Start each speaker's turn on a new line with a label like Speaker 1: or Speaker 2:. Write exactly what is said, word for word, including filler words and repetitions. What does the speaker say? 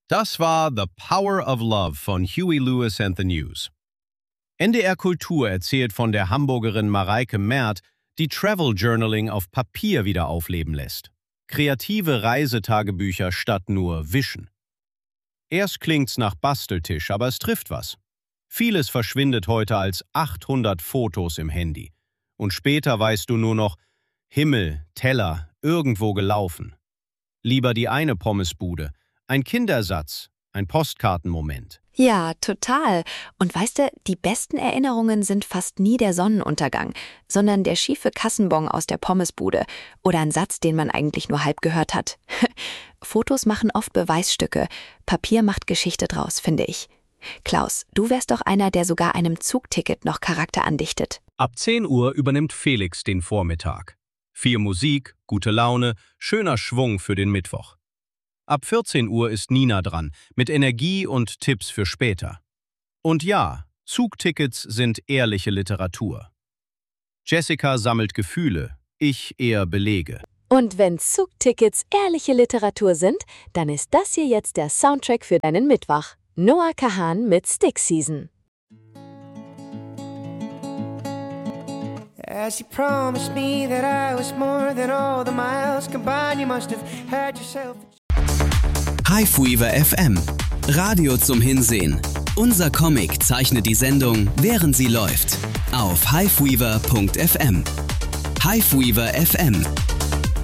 Speaker 1: Das war The Power of Love von Huey Lewis and the News. N D R Kultur erzählt von der Hamburgerin Mareike Merth, die Travel Journaling auf Papier wieder aufleben lässt. Kreative Reisetagebücher statt nur Wischen. Erst klingt's nach Basteltisch, aber es trifft was. Vieles verschwindet heute als achthundert Fotos im Handy. Und später weißt du nur noch Himmel, Teller, irgendwo gelaufen. Lieber die eine Pommesbude, ein Kindersatz, ein Postkartenmoment.
Speaker 2: Ja, total. Und weißt du, die besten Erinnerungen sind fast nie der Sonnenuntergang, sondern der schiefe Kassenbon aus der Pommesbude oder ein Satz, den man eigentlich nur halb gehört hat. Fotos machen oft Beweisstücke, Papier macht Geschichte draus, finde ich. Klaus, du wärst doch einer, der sogar einem Zugticket noch Charakter andichtet.
Speaker 3: Ab zehn Uhr übernimmt Felix den Vormittag. Viel Musik, gute Laune, schöner Schwung für den Mittwoch. Ab vierzehn Uhr ist Nina dran, mit Energie und Tipps für später. Und ja, Zugtickets sind ehrliche Literatur. Jessica sammelt Gefühle, ich eher Belege.
Speaker 4: Und wenn Zugtickets ehrliche Literatur sind, dann ist das hier jetzt der Soundtrack für deinen Mittwoch. Noah Kahan mit Stick Season.
Speaker 5: As you promised me that I was more than all the miles combined, you must have had yourself.
Speaker 6: Highweaver F M. Radio zum Hinsehen. Unser Comic zeichnet die Sendung, während sie läuft. Auf highweaver punkt f m. Highweaver F M.